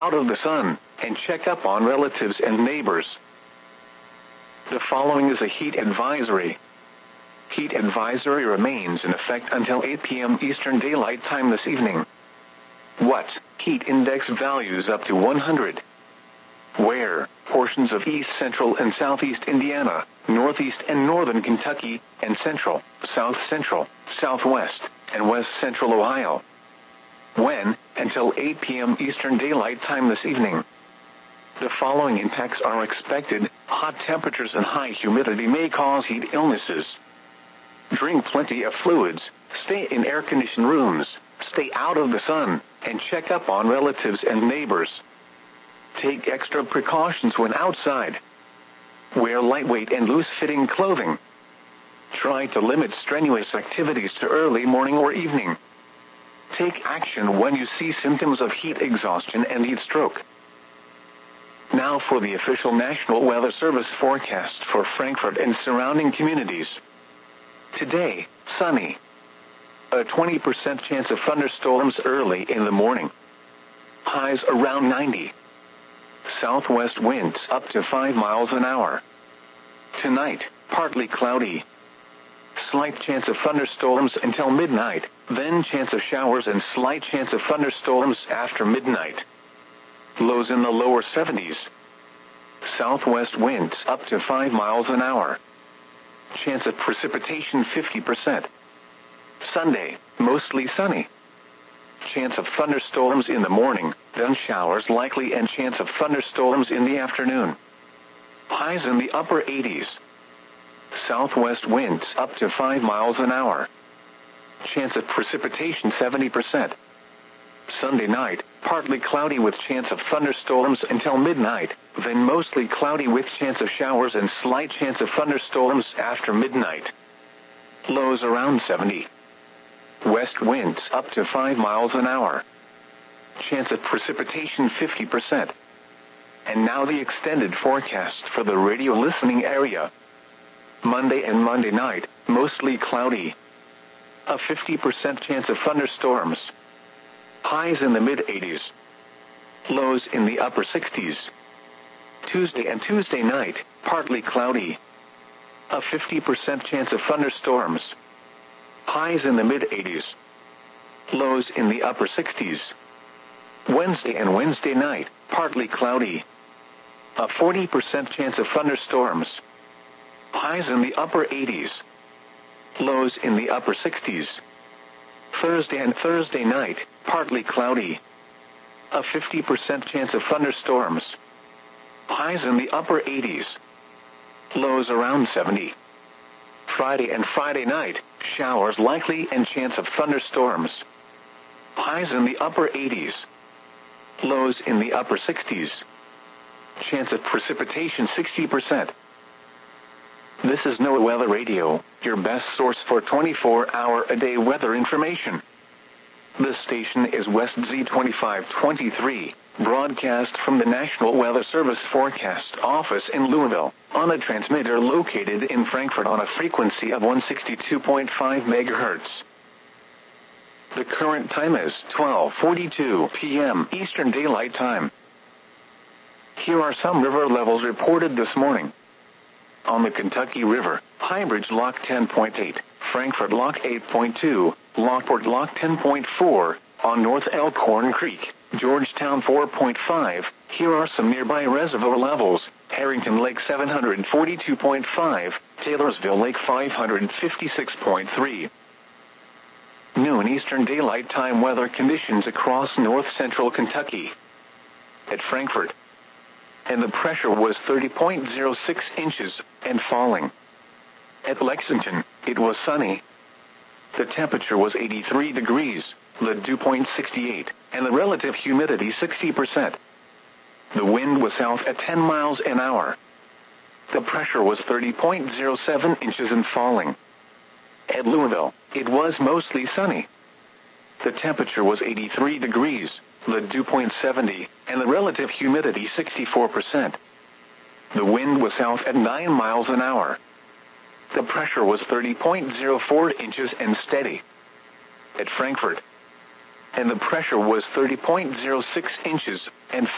out of the sun, and check up on relatives and neighbors. The following is a heat advisory. Heat advisory remains in effect until 8 p.m. Eastern Daylight Time this evening. What? Heat index values up to 100. Where? Portions of east central and southeast Indiana, northeast and northern Kentucky, and central, south central, southwest, and west central Ohio. When? Until 8 p.m. Eastern Daylight Time this evening. The following impacts are expected. Hot temperatures and high humidity may cause heat illnesses. Drink plenty of fluids, stay in air-conditioned rooms, stay out of the sun, and check up on relatives and neighbors. Take extra precautions when outside. Wear lightweight and loose-fitting clothing. Try to limit strenuous activities to early morning or evening. Take action when you see symptoms of heat exhaustion and heat stroke. Now for the official National Weather Service forecast for Frankfort and surrounding communities. Today, sunny. A 20% chance of thunderstorms early in the morning. Highs around 90. Southwest winds up to 5 miles an hour. Tonight, partly cloudy. Slight chance of thunderstorms until midnight, then chance of showers and slight chance of thunderstorms after midnight. Lows in the lower 70s. Southwest winds up to 5 miles an hour. Chance of precipitation 50%. Sunday, mostly sunny. Chance of thunderstorms in the morning, then showers likely and chance of thunderstorms in the afternoon. Highs in the upper 80s. Southwest winds up to 5 miles an hour. Chance of precipitation 70%. Sunday night, partly cloudy with chance of thunderstorms until midnight, then mostly cloudy with chance of showers and slight chance of thunderstorms after midnight. Lows around 70. West winds up to 5 miles an hour. Chance of precipitation 50%. And now the extended forecast for the radio listening area. Monday and Monday night, mostly cloudy. A 50% chance of thunderstorms. Highs in the mid-80s. Lows in the upper 60s. Tuesday and Tuesday night, partly cloudy. A 50% chance of thunderstorms. Highs in the mid-80s. Lows in the upper 60s. Wednesday and Wednesday night, partly cloudy. A 40% chance of thunderstorms. Highs in the upper 80s. Lows in the upper 60s. Thursday and Thursday night, partly cloudy. A 50% chance of thunderstorms. Highs in the upper 80s. Lows around 70. Friday and Friday night, showers likely and chance of thunderstorms. Highs in the upper 80s. Lows in the upper 60s. Chance of precipitation 60%. This is NOAA Weather Radio, your best source for 24-hour-a-day weather information. This station is West Z2523, broadcast from the National Weather Service Forecast Office in Louisville, on a transmitter located in Frankfort on a frequency of 162.5 MHz. The current time is 12:42 p.m. Eastern Daylight Time. Here are some river levels reported this morning. On the Kentucky River, Highbridge Lock 10.8, Frankfort Lock 8.2, Lockport Lock 10.4, on North Elkhorn Creek, Georgetown 4.5. Here are some nearby reservoir levels: Harrington Lake 742.5, Taylorsville Lake 556.3. Noon Eastern Daylight Time weather conditions across north central Kentucky. At Frankfort, and the pressure was 30.06 inches and falling. At Lexington, it was sunny. The temperature was 83 degrees, the dew point 68, and the relative humidity 60%. The wind was south at 10 miles an hour. The pressure was 30.07 inches and falling. At Louisville, it was mostly sunny. The temperature was 83 degrees, the dew point 70, and the relative humidity 64%. The wind was south at 9 miles an hour. The pressure was 30.04 inches and steady. At Frankfort, and the pressure was 30.06 inches and